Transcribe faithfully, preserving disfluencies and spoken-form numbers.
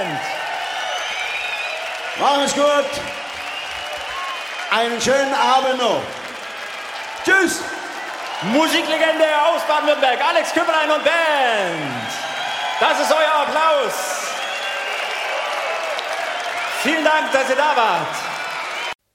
Band. Mach es gut. Einen schönen Abend noch. Tschüss. Musiklegende aus Baden-Württemberg, Alex Küppelein und Band. Das ist euer Applaus. Vielen Dank, dass ihr da wart.